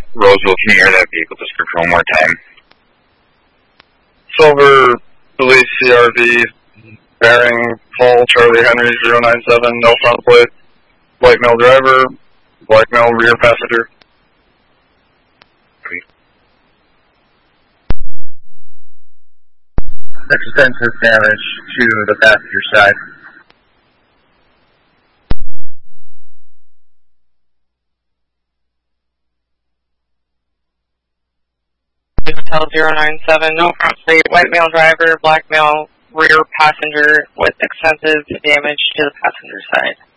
Roseville, can you hear that vehicle description one more time? Silver police CRV bearing Paul Charlie Henry 097, no front plate, white male driver, black male rear passenger. Extensive damage to the passenger side. Hotel 097, no front plate, white male driver, black male rear passenger with extensive damage to the passenger side.